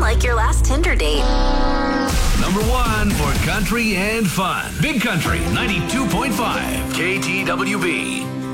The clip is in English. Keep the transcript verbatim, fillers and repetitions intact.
like your last Tinder date. Number one for country and fun. Big Country ninety-two point five K T W B.